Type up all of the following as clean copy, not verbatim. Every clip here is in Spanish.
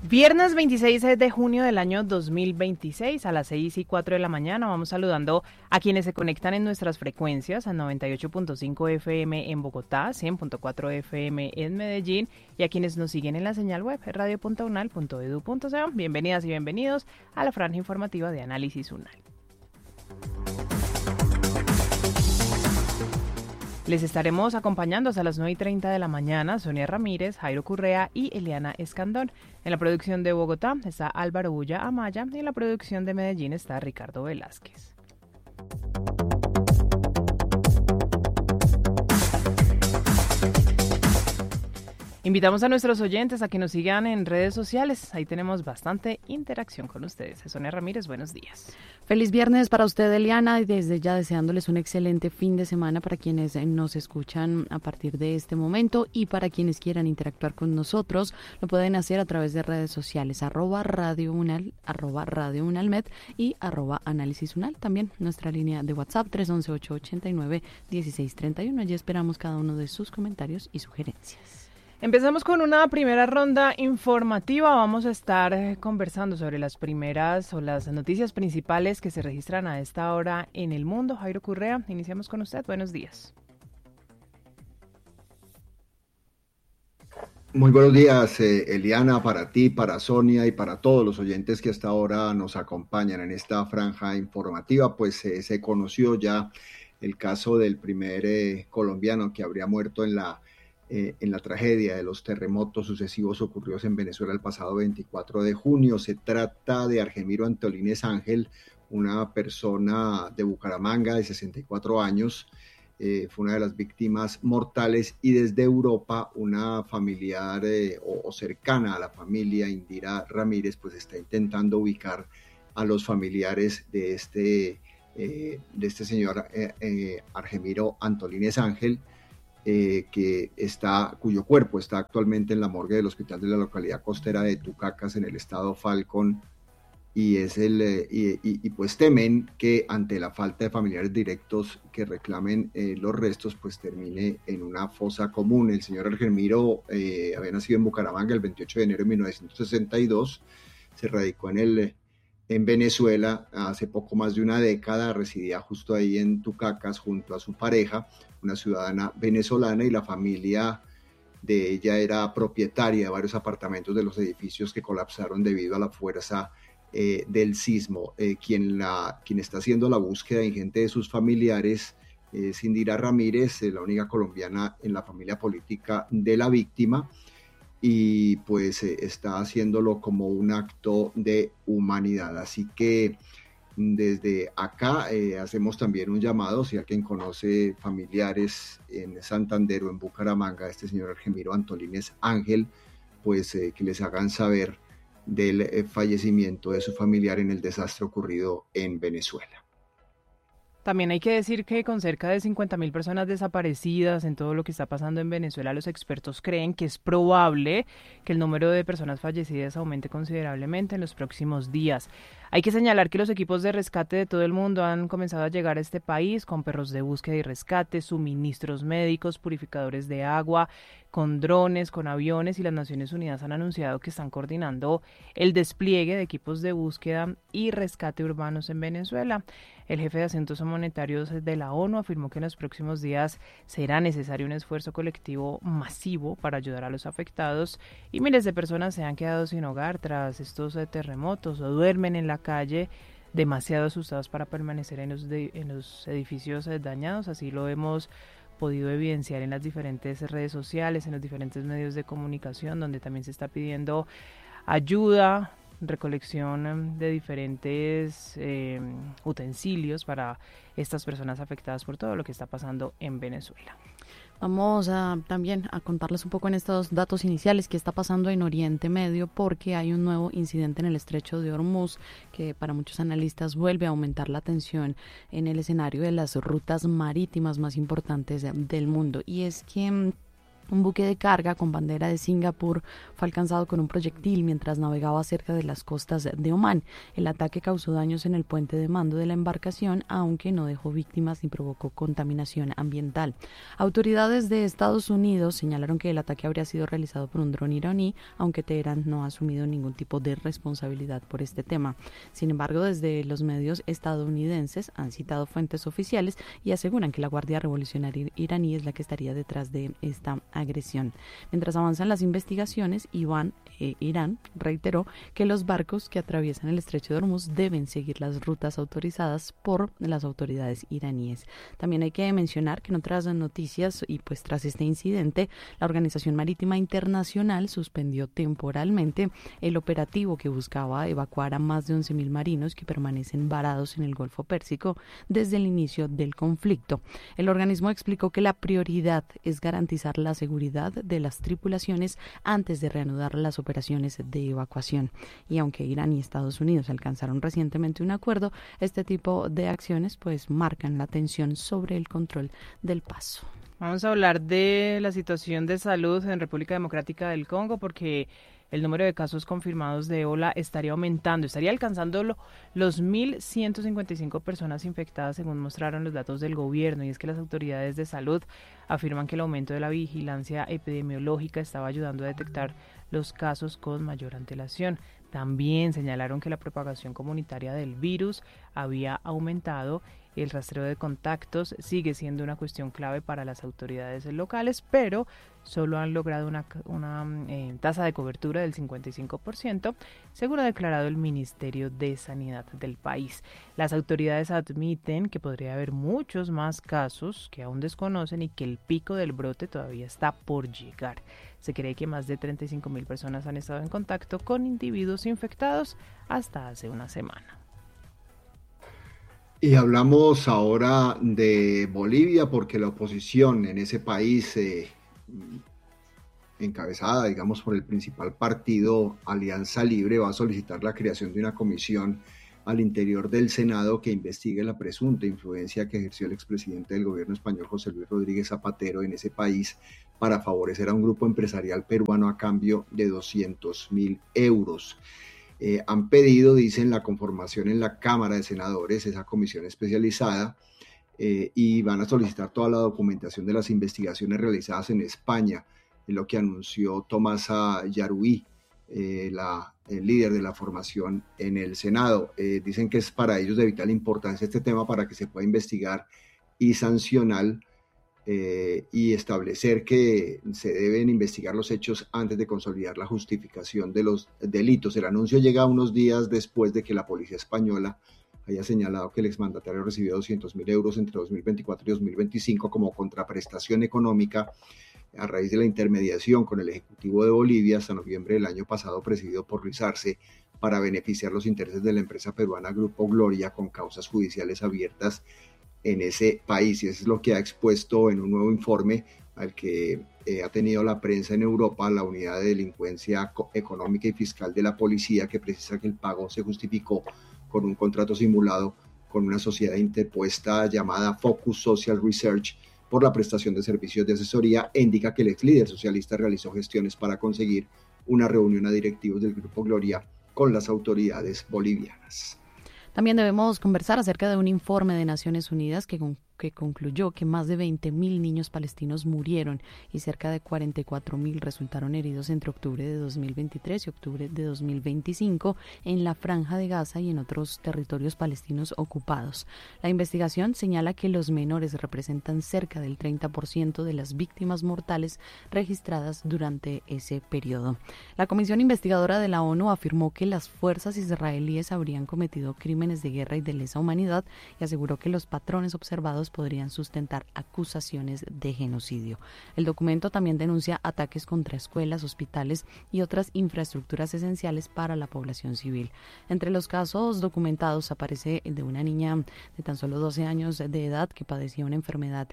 Viernes 26 de junio del año 2026 a las 6:04 de la mañana. Vamos saludando a quienes se conectan en nuestras frecuencias a 98.5 FM en Bogotá, 100.4 FM en Medellín y a quienes nos siguen en la señal web radio.unal.edu.co. Bienvenidas y bienvenidos a la franja informativa de Análisis UNAL. Les estaremos acompañando hasta las 9:30 de la mañana, Sonia Ramírez, Jairo Correa y Eliana Escandón. En la producción de Bogotá está Álvaro Bulla Amaya y en la producción de Medellín está Ricardo Velázquez. Invitamos a nuestros oyentes a que nos sigan en redes sociales. Ahí tenemos bastante interacción con ustedes. Sonia Ramírez, buenos días. Feliz viernes para usted, Eliana, y desde ya deseándoles un excelente fin de semana para quienes nos escuchan a partir de este momento y para quienes quieran interactuar con nosotros, lo pueden hacer a través de redes sociales, @Radio Unal, @Radio Unalmed y @Análisis Unal. También nuestra línea de WhatsApp 311-889-1631. Allí esperamos cada uno de sus comentarios y sugerencias. Empezamos con una primera ronda informativa. Vamos a estar conversando sobre las primeras o las noticias principales que se registran a esta hora en el mundo. Jairo Correa, iniciamos con usted. Buenos días. Muy buenos días, Eliana, para ti, para Sonia y para todos los oyentes que hasta ahora nos acompañan en esta franja informativa. Pues se conoció ya el caso del primer colombiano que habría muerto en la tragedia de los terremotos sucesivos ocurridos en Venezuela el pasado 24 de junio. Se trata de Argemiro Antolínez Ángel, una persona de Bucaramanga de 64 años. Fue una de las víctimas mortales y desde Europa una familiar o cercana a la familia, Indira Ramírez, pues está intentando ubicar a los familiares de este señor Argemiro Antolínez Ángel, cuyo cuerpo está actualmente en la morgue del hospital de la localidad costera de Tucacas en el estado Falcón, y pues temen que ante la falta de familiares directos que reclamen los restos, pues termine en una fosa común. El señor Argemiro había nacido en Bucaramanga el 28 de enero de 1962, se radicó en Venezuela hace poco más de una década, residía justo ahí en Tucacas junto a su pareja, una ciudadana venezolana, y la familia de ella era propietaria de varios apartamentos de los edificios que colapsaron debido a la fuerza del sismo. Quien está haciendo la búsqueda ingente de sus familiares es Indira Ramírez, la única colombiana en la familia política de la víctima, y pues está haciéndolo como un acto de humanidad. Así que desde acá hacemos también un llamado, si alguien conoce familiares en Santander o en Bucaramanga, este señor Argemiro Antolínez Ángel, pues que les hagan saber del fallecimiento de su familiar en el desastre ocurrido en Venezuela. También hay que decir que con cerca de 50.000 personas desaparecidas en todo lo que está pasando en Venezuela, los expertos creen que es probable que el número de personas fallecidas aumente considerablemente en los próximos días. Hay que señalar que los equipos de rescate de todo el mundo han comenzado a llegar a este país con perros de búsqueda y rescate, suministros médicos, purificadores de agua, con drones, con aviones, y las Naciones Unidas han anunciado que están coordinando el despliegue de equipos de búsqueda y rescate urbanos en Venezuela. El jefe de Asuntos Monetarios de la ONU afirmó que en los próximos días será necesario un esfuerzo colectivo masivo para ayudar a los afectados, y miles de personas se han quedado sin hogar tras estos terremotos o duermen en la calle demasiado asustados para permanecer en los edificios dañados. Así lo hemos podido evidenciar en las diferentes redes sociales, en los diferentes medios de comunicación, donde también se está pidiendo ayuda, recolección de diferentes utensilios para estas personas afectadas por todo lo que está pasando en Venezuela. Vamos también a contarles un poco en estos datos iniciales qué está pasando en Oriente Medio, porque hay un nuevo incidente en el estrecho de Hormuz que para muchos analistas vuelve a aumentar la tensión en el escenario de las rutas marítimas más importantes del mundo. Y es que Un buque de carga con bandera de Singapur fue alcanzado con un proyectil mientras navegaba cerca de las costas de Omán. El ataque causó daños en el puente de mando de la embarcación, aunque no dejó víctimas ni provocó contaminación ambiental. Autoridades de Estados Unidos señalaron que el ataque habría sido realizado por un dron iraní, aunque Teherán no ha asumido ningún tipo de responsabilidad por este tema. Sin embargo, desde los medios estadounidenses han citado fuentes oficiales y aseguran que la Guardia Revolucionaria iraní es la que estaría detrás de esta agresión. Mientras avanzan las investigaciones, Irán reiteró que los barcos que atraviesan el estrecho de Hormuz deben seguir las rutas autorizadas por las autoridades iraníes. También hay que mencionar que en otras noticias y pues tras este incidente, la Organización Marítima Internacional suspendió temporalmente el operativo que buscaba evacuar a más de 11.000 marinos que permanecen varados en el Golfo Pérsico desde el inicio del conflicto. El organismo explicó que la prioridad es garantizar la seguridad de las tripulaciones antes de reanudar las operaciones de evacuación. Y aunque Irán y Estados Unidos alcanzaron recientemente un acuerdo, este tipo de acciones pues marcan la tensión sobre el control del paso. Vamos a hablar de la situación de salud en República Democrática del Congo porque el número de casos confirmados de ébola estaría aumentando, estaría alcanzando los 1.155 personas infectadas según mostraron los datos del gobierno, y es que las autoridades de salud afirman que el aumento de la vigilancia epidemiológica estaba ayudando a detectar los casos con mayor antelación. También señalaron que la propagación comunitaria del virus había aumentado. El rastreo de contactos sigue siendo una cuestión clave para las autoridades locales, pero solo han logrado una tasa de cobertura del 55%, según ha declarado el Ministerio de Sanidad del país. Las autoridades admiten que podría haber muchos más casos que aún desconocen y que el pico del brote todavía está por llegar. Se cree que más de 35.000 personas han estado en contacto con individuos infectados hasta hace una semana. Y hablamos ahora de Bolivia porque la oposición en ese país, encabezada, digamos, por el principal partido Alianza Libre, va a solicitar la creación de una comisión al interior del Senado que investigue la presunta influencia que ejerció el expresidente del gobierno español, José Luis Rodríguez Zapatero, en ese país para favorecer a un grupo empresarial peruano a cambio de 200.000 euros. Han pedido, dicen, la conformación en la Cámara de Senadores, esa comisión especializada, y van a solicitar toda la documentación de las investigaciones realizadas en España, en lo que anunció Tomasa Yaruí, el líder de la formación en el Senado. Dicen que es para ellos de vital importancia este tema para que se pueda investigar y sancionar y establecer que se deben investigar los hechos antes de consolidar la justificación de los delitos. El anuncio llega unos días después de que la policía española haya señalado que el exmandatario recibió 200.000 euros entre 2024 y 2025 como contraprestación económica a raíz de la intermediación con el Ejecutivo de Bolivia hasta noviembre del año pasado, presidido por Luis Arce, para beneficiar los intereses de la empresa peruana Grupo Gloria con causas judiciales abiertas en ese país, y eso es lo que ha expuesto en un nuevo informe al que ha tenido la prensa en Europa, la unidad de delincuencia económica y fiscal de la policía, que precisa que el pago se justificó con un contrato simulado con una sociedad interpuesta llamada Focus Social Research por la prestación de servicios de asesoría, e indica que el ex líder socialista realizó gestiones para conseguir una reunión a directivos del Grupo Gloria con las autoridades bolivianas. También debemos conversar acerca de un informe de Naciones Unidas que concluyó que más de 20.000 niños palestinos murieron y cerca de 44.000 resultaron heridos entre octubre de 2023 y octubre de 2025 en la Franja de Gaza y en otros territorios palestinos ocupados. La investigación señala que los menores representan cerca del 30% de las víctimas mortales registradas durante ese periodo. La Comisión Investigadora de la ONU afirmó que las fuerzas israelíes habrían cometido crímenes de guerra y de lesa humanidad y aseguró que los patrones observados podrían sustentar acusaciones de genocidio. El documento también denuncia ataques contra escuelas, hospitales y otras infraestructuras esenciales para la población civil. Entre los casos documentados aparece el de una niña de tan solo 12 años de edad que padecía una enfermedad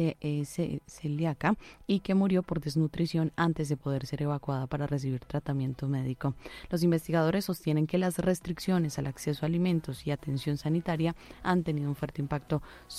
celíaca y que murió por desnutrición antes de poder ser evacuada para recibir tratamiento médico. Los investigadores sostienen que las restricciones al acceso a alimentos y atención sanitaria han tenido un fuerte impacto sobre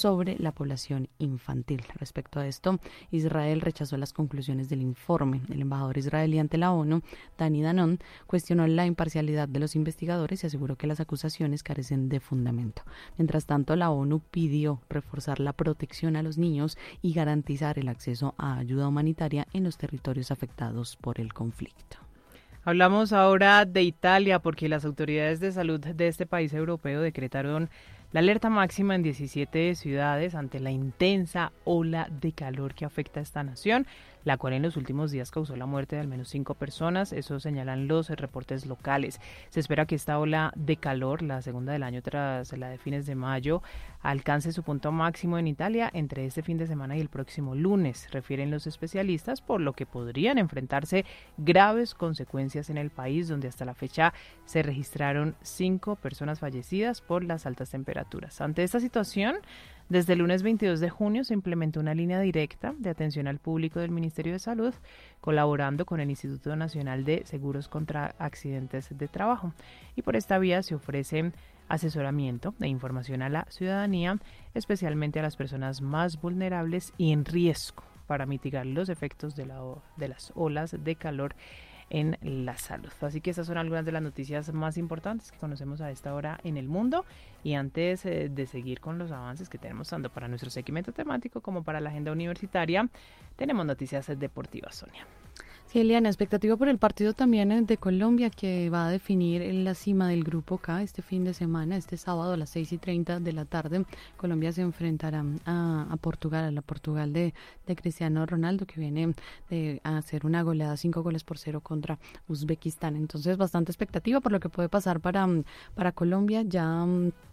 la población infantil. Respecto a esto, Israel rechazó las conclusiones del informe. El embajador israelí ante la ONU, Dani Danon, cuestionó la imparcialidad de los investigadores y aseguró que las acusaciones carecen de fundamento. Mientras tanto, la ONU pidió reforzar la protección a los niños y garantizar el acceso a ayuda humanitaria en los territorios afectados por el conflicto. Hablamos ahora de Italia porque las autoridades de salud de este país europeo decretaron la alerta máxima en 17 ciudades ante la intensa ola de calor que afecta a esta nación, la cual en los últimos días causó la muerte de al menos 5 personas, eso señalan los reportes locales. Se espera que esta ola de calor, la segunda del año tras la de fines de mayo, alcance su punto máximo en Italia entre este fin de semana y el próximo lunes, refieren los especialistas, por lo que podrían enfrentarse graves consecuencias en el país, donde hasta la fecha se registraron 5 personas fallecidas por las altas temperaturas. Ante esta situación, desde el lunes 22 de junio se implementó una línea directa de atención al público del Ministerio de Salud, colaborando con el Instituto Nacional de Seguros contra Accidentes de Trabajo. Y por esta vía se ofrece asesoramiento e información a la ciudadanía, especialmente a las personas más vulnerables y en riesgo, para mitigar los efectos de las olas de calor en la salud. Así que estas son algunas de las noticias más importantes que conocemos a esta hora en el mundo. Y antes de seguir con los avances que tenemos tanto para nuestro segmento temático como para la agenda universitaria, tenemos noticias deportivas, Sonia. Sí, Eliana, expectativa por el partido también de Colombia, que va a definir la cima del Grupo K este fin de semana, este sábado a las 6:30 de la tarde. Colombia se enfrentará a Portugal, a la Portugal de Cristiano Ronaldo, que viene de hacer una goleada 5-0 contra Uzbekistán. Entonces, bastante expectativa por lo que puede pasar para Colombia. Ya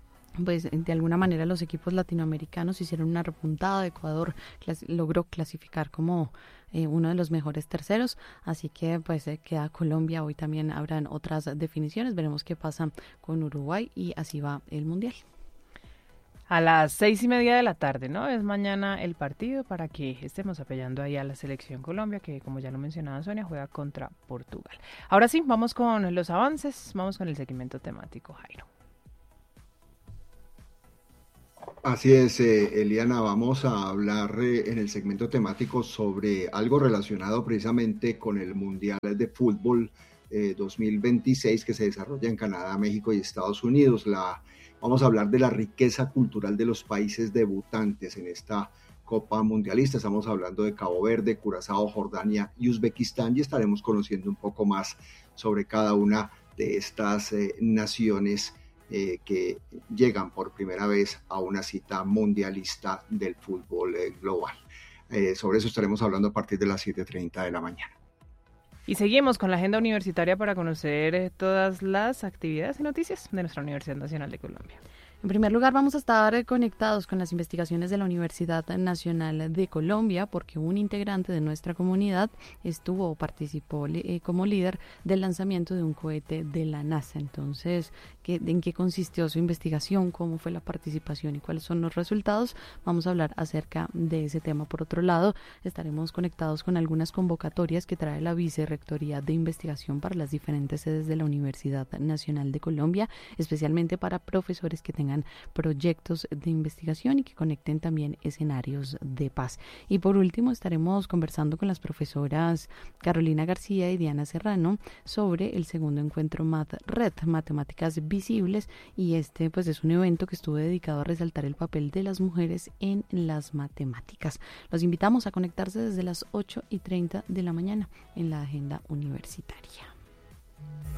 pues de alguna manera los equipos latinoamericanos hicieron una repuntada. Ecuador logró clasificar como uno de los mejores terceros, así que pues queda Colombia. Hoy también habrán otras definiciones, veremos qué pasa con Uruguay y así va el Mundial. A las 6:30 de la tarde, ¿no? Es mañana el partido para que estemos apoyando ahí a la selección Colombia, que como ya lo mencionaba Sonia, juega contra Portugal. Ahora sí, vamos con los avances, vamos con el segmento temático, Jairo. Así es, Eliana, vamos a hablar en el segmento temático sobre algo relacionado precisamente con el Mundial de Fútbol 2026 que se desarrolla en Canadá, México y Estados Unidos. Vamos a hablar de la riqueza cultural de los países debutantes en esta Copa Mundialista. Estamos hablando de Cabo Verde, Curazao, Jordania y Uzbekistán, y estaremos conociendo un poco más sobre cada una de estas naciones que llegan por primera vez a una cita mundialista del fútbol global. Sobre eso estaremos hablando a partir de las 7:30 de la mañana. Y seguimos con la agenda universitaria para conocer todas las actividades y noticias de nuestra Universidad Nacional de Colombia. En primer lugar, vamos a estar conectados con las investigaciones de la Universidad Nacional de Colombia, porque un integrante de nuestra comunidad participó como líder del lanzamiento de un cohete de la NASA. Entonces, ¿en qué consistió su investigación? ¿Cómo fue la participación y cuáles son los resultados? Vamos a hablar acerca de ese tema. Por otro lado, estaremos conectados con algunas convocatorias que trae la Vicerrectoría de Investigación para las diferentes sedes de la Universidad Nacional de Colombia, especialmente para profesores que tengan proyectos de investigación y que conecten también escenarios de paz. Y por último, estaremos conversando con las profesoras Carolina García y Diana Serrano sobre el segundo encuentro MathRed, Matemáticas Visibles, y este pues es un evento que estuvo dedicado a resaltar el papel de las mujeres en las matemáticas. Los invitamos a conectarse desde las 8:30 de la mañana en la agenda universitaria.